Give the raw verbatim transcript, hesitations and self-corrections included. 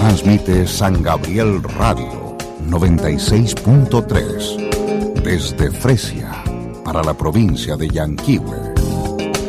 Transmite San Gabriel Radio noventa y seis punto tres desde Fresia para la provincia de Yanquihue.